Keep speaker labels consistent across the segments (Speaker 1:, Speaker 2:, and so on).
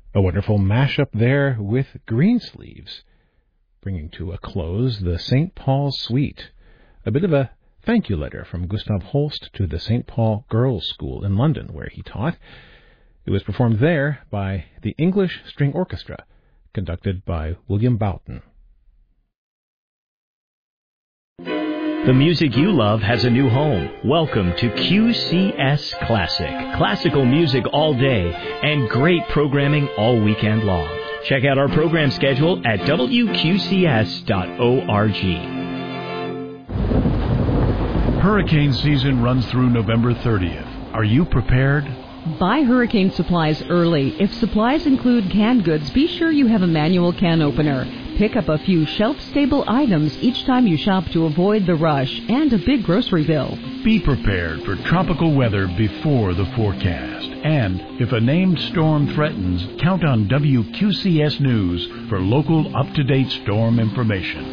Speaker 1: A wonderful mashup there with Greensleeves, bringing to a close the St. Paul Suite, a bit of a thank you letter from Gustav Holst to the St. Paul Girls' School in London, where he taught. It was performed there by the English String Orchestra, conducted by William Boughton.
Speaker 2: The music you love has a new home. Welcome to QCS Classic. Classical music all day and great programming all weekend long. Check out our program schedule at wqcs.org.
Speaker 3: Hurricane season runs through November 30th. Are you prepared?
Speaker 4: Buy hurricane supplies early. If supplies include canned goods, be sure you have a manual can opener. Pick up a few shelf-stable items each time you shop to avoid the rush and a big grocery bill.
Speaker 3: Be prepared for tropical weather before the forecast. And if a named storm threatens, count on WQCS News for local up-to-date storm information.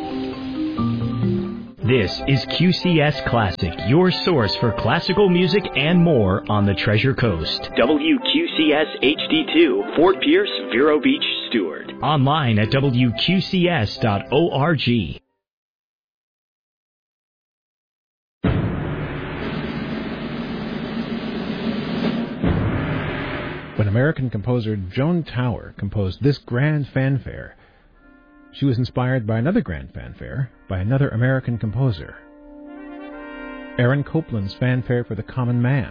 Speaker 2: This is QCS Classic, your source for classical music and more on the Treasure Coast. WQCS HD2, Fort Pierce, Vero Beach, Stewart. Online at WQCS.org.
Speaker 1: When American composer Joan Tower composed this grand fanfare, she was inspired by another grand fanfare by another American composer, Aaron Copland's Fanfare for the Common Man.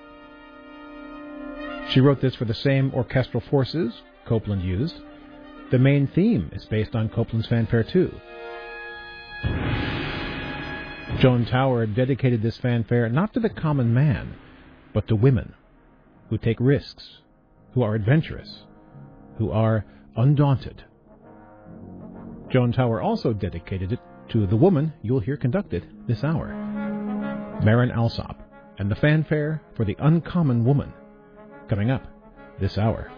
Speaker 1: She wrote this for the same orchestral forces Copland used. The main theme is based on Copland's Fanfare too. Joan Tower dedicated this fanfare not to the common man, but to women who take risks, who are adventurous, who are undaunted. Joan Tower also dedicated it to the woman you'll hear conducted this hour, Marin Alsop, and the Fanfare for the Uncommon Woman, coming up this hour.